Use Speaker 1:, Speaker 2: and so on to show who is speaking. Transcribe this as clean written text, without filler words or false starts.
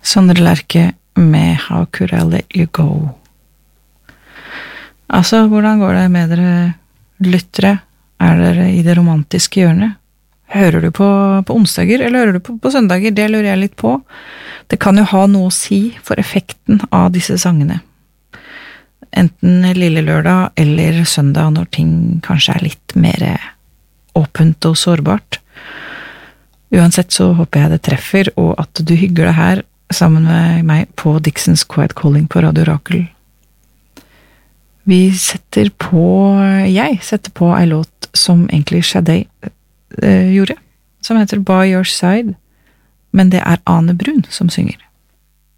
Speaker 1: Sondre Lerche med How Could I Let You Go. Altså, hvordan går det med dere lyttere? Dere i det romantiske hjørnet? Hører du på onsdager, eller hører du på søndager? Det lurer jeg litt på. Det kan jo ha noe å si for effekten av disse sangene. Enten lille lørdag eller søndag, når ting kanskje litt mer åpent og sårbart. Uansett så håper jeg det treffer, og at du hygger deg her sammen med meg på Dixons Quiet Calling på Radio Rakel. Jeg setter på en låt som egentlig Sade gjorde, som heter By Your Side, men det Ane Brun som synger.